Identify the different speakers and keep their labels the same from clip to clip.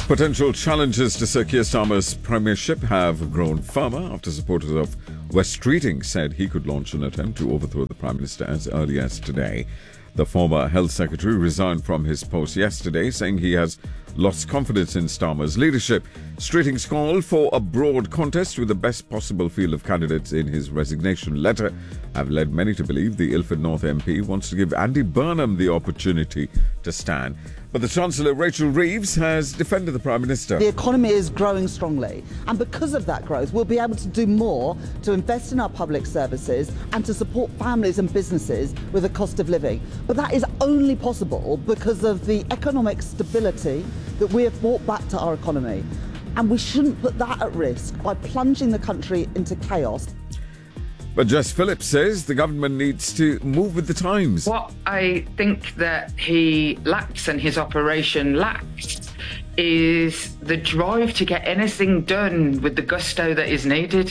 Speaker 1: Potential challenges to Sir Keir Starmer's premiership have grown firmer after supporters of West Streeting said he could launch an attempt to overthrow the Prime Minister as early as today. The former Health Secretary resigned from his post yesterday, saying he has lost confidence in Starmer's leadership. Streeting's call for a broad contest with the best possible field of candidates in his resignation letter have led many to believe the Ilford North MP wants to give Andy Burnham the opportunity to stand. But the Chancellor, Rachel Reeves, has defended the Prime Minister.
Speaker 2: The economy is growing strongly, and because of that growth, we'll be able to do more to invest in our public services and to support families and businesses with the cost of living. But that is only possible because of the economic stability that we have brought back to our economy. And we shouldn't put that at risk by plunging the country into chaos.
Speaker 1: But Jess Phillips says the government needs to move with the times.
Speaker 3: What I think that he lacks and his operation lacks is the drive to get anything done with the gusto that is needed.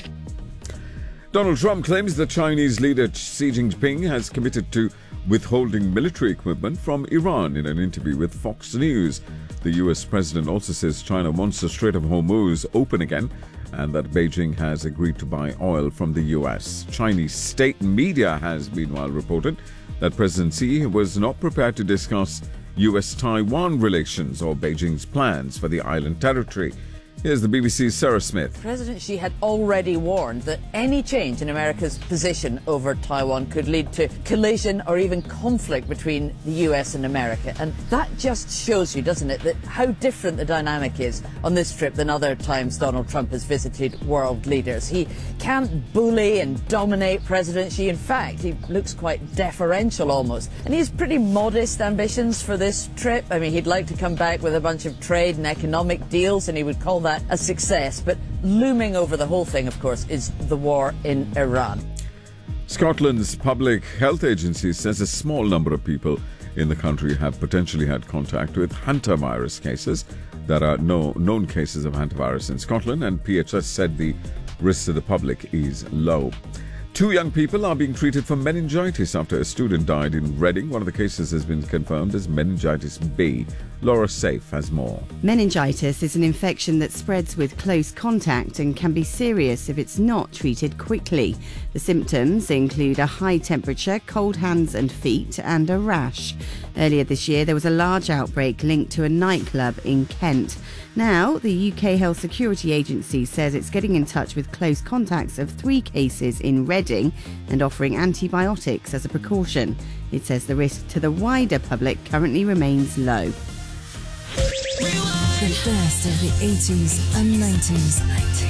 Speaker 1: Donald Trump claims the Chinese leader Xi Jinping has committed to withholding military equipment from Iran in an interview with Fox News. The US president also says China wants the Strait of Hormuz open again and that Beijing has agreed to buy oil from the US. Chinese state media has meanwhile reported that President Xi was not prepared to discuss US-Taiwan relations or Beijing's plans for the island territory. Here's the BBC's Sarah Smith.
Speaker 4: President Xi had already warned that any change in America's position over Taiwan could lead to collision or even conflict between the US and America. And that just shows you, doesn't it, that how different the dynamic is on this trip than other times Donald Trump has visited world leaders. He can't bully and dominate President Xi. In fact, he looks quite deferential almost. And he has pretty modest ambitions for this trip. I mean, he'd like to come back with a bunch of trade and economic deals, and he would call that a success. But looming over the whole thing, of course, is the war in Iran.
Speaker 1: Scotland's Public Health Agency says a small number of people in the country have potentially had contact with hantavirus cases. There are no known cases of hantavirus in Scotland, and PHS said the risk to the public is low. 2 young people are being treated for meningitis after a student died in Reading. One of the cases has been confirmed as meningitis B. Laura Safe has more.
Speaker 5: Meningitis is an infection that spreads with close contact and can be serious if it's not treated quickly. The symptoms include a high temperature, cold hands and feet, and a rash. Earlier this year, there was a large outbreak linked to a nightclub in Kent. Now, the UK Health Security Agency says it's getting in touch with close contacts of 3 cases in Reading and offering antibiotics as a precaution. It says the risk to the wider public currently remains low.
Speaker 6: The best of the 80s and 90s.